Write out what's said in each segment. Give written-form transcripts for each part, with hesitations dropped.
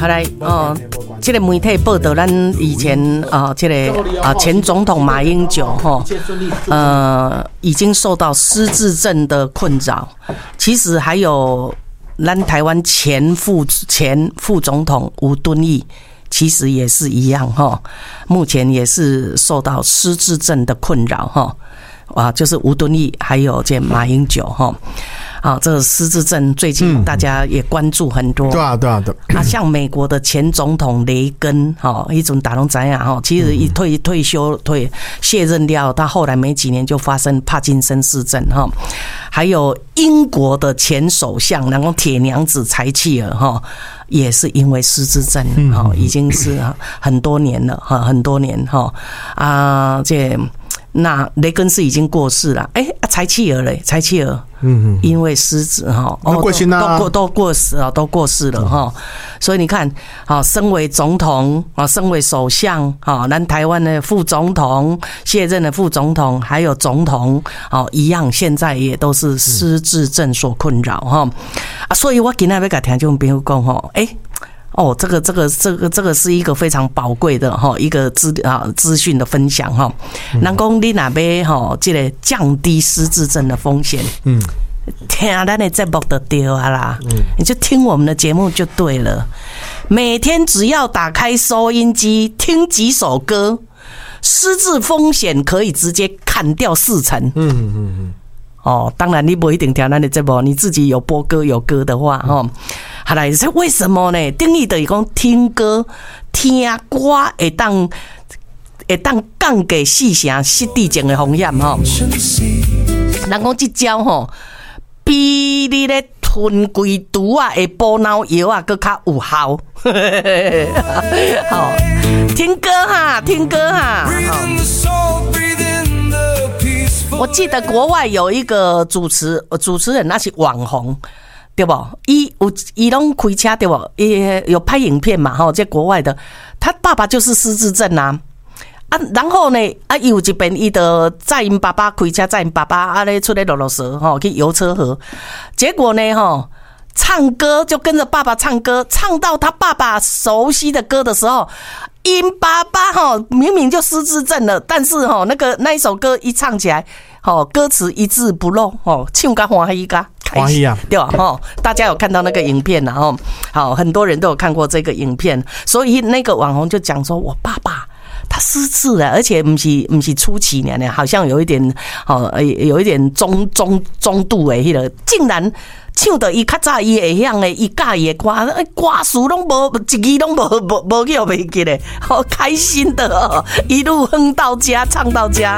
后来这个媒体报道，咱以前这个前总统马英九已经受到失智症的困扰。其实还有咱台湾前副总统吴敦义，其实也是一样目前也是受到失智症的困扰就是吴敦义还有这马英九这个失智症最近大家也关注很多。对啊。像美国的前总统雷根一种打龙知影其实一退休卸任掉，他后来没几年就发生帕金森氏症还有英国的前首相然后铁娘子柴契尔也是因为失智症已经是很多年了很多年那雷根是已经过世了，柴契尔因为失智都过世了所以你看身为总统身为首相咱台湾的副总统卸任的副总统还有总统一样，现在也都是失智症所困扰所以我今天要跟听众朋友讲这个是一个非常宝贵的一个资讯的分享人讲你若要这个降低失智症的风险听咱的节目就对啊啦你就听我们的节目就对了，每天只要打开收音机听几首歌，失智风险可以直接砍掉40%当然你不一定听咱的节目，你自己有播歌有歌的话好来，为什么呢？定义就是讲听歌、听歌会当降低死城失智症的风险人讲这招比你咧吞规毒的补脑药更较有效。好，听歌我记得国外有一个主持人，那是网红。对不？他拢开车对不？有拍影片嘛？在国外的，他爸爸就是失智症然后呢有一遍他就载因爸爸开车，载因爸爸咧出来落蛇去游车河，结果呢唱歌就跟着爸爸唱歌，唱到他爸爸熟悉的歌的时候，因爸爸明明就失智症了，但是那一首歌一唱起来歌词一字不漏唱得欢喜噶开心对吧大家有看到那个影片好，很多人都有看过这个影片，所以那个网红就讲说，我爸爸他失智了，而且不是初期呢，好像有一点中度的那个，竟然唱到伊较早伊会晓的，伊教伊的歌词拢无一字拢无叫袂记咧，好开心的一路哼到家，唱到家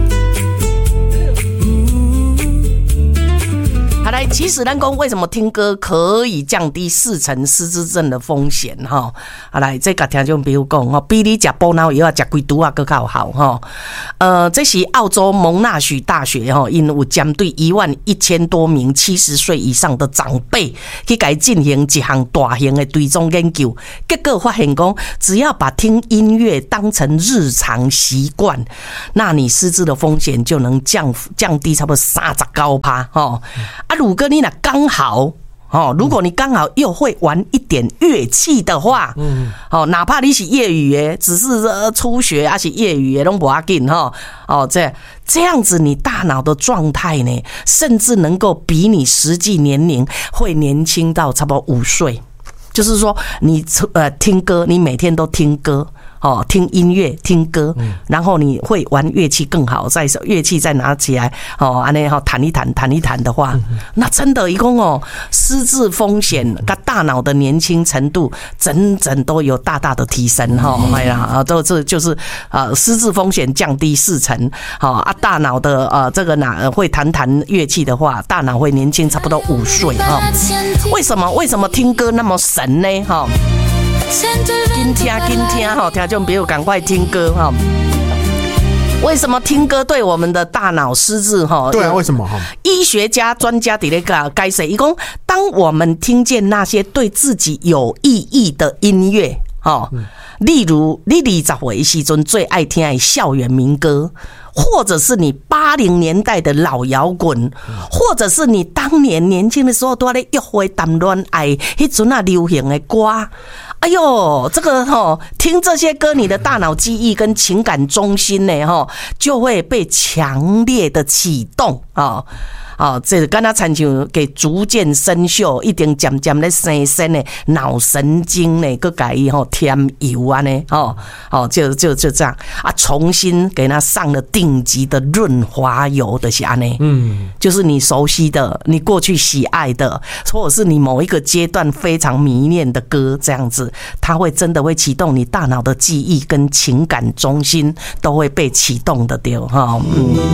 好来，其实咱讲为什么听歌可以降低40%失智症的风险好来，这个听众朋友讲比你吃补脑药吃几毒更较好这是澳洲蒙纳许大学因有针对11000多名70岁以上的长辈去给进行一项大型的追踪研究，结果发现讲，只要把听音乐当成日常习惯，那你失智的风险就能降低差不多39%如果你刚好如果你刚好又会玩一点乐器的话哪怕你是业余的，只是初学还是业余的都不要紧这样子你大脑的状态呢，甚至能够比你实际年龄会年轻到差不多5岁。就是说你听歌，你每天都听歌听音乐听歌然后你会玩乐器更好，再乐器再拿起来这样弹一弹的话那真的一共失智风险跟大脑的年轻程度整都有大大的提升这就是失智风险降低40%大脑的这个会弹乐器的话，大脑会年轻差不多5岁为什么听歌那么神呢紧听听众朋友赶快听歌为什么听歌对我们的大脑失智对为什么医学家专家在那个解释，他说当我们听见那些对自己有意义的音乐例如你20岁的时候最爱听的校园民歌，或者是你80年代的老摇滚，或者是你当年年轻的时候都在约会谈恋爱那阵流行的歌哎呦，这个听这些歌，你的大脑记忆跟情感中心呢就会被强烈的启动啊。这个跟他参像给逐渐生锈，一定渐渐咧生生的脑神经呢，佮改伊添油啊呢，就这样啊，重新给他上了顶级的润滑油的是安尼，就是你熟悉的，你过去喜爱的，或者是你某一个阶段非常迷恋的歌，这样子，它会真的会启动你大脑的记忆跟情感中心都会被启动的对哈。